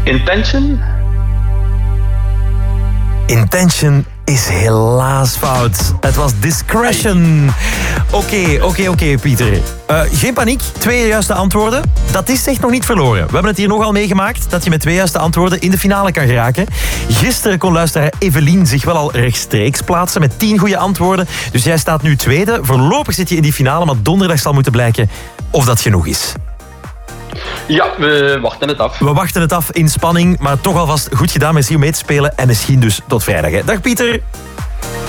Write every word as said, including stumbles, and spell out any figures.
Intention? Intention is helaas fout. Het was Discretion. Oké, oké, oké, Pieter. Uh, geen paniek, twee juiste antwoorden. Dat is echt nog niet verloren. We hebben het hier nogal meegemaakt dat je met twee juiste antwoorden in de finale kan geraken. Gisteren kon luisteraar Evelien zich wel al rechtstreeks plaatsen met tien goede antwoorden. Dus jij staat nu tweede. Voorlopig zit je in die finale, maar donderdag zal moeten blijken of dat genoeg is. Ja, we wachten het af. We wachten het af in spanning, maar toch alvast goed gedaan. Merci om mee te spelen en misschien dus tot vrijdag. Hè. Dag Pieter.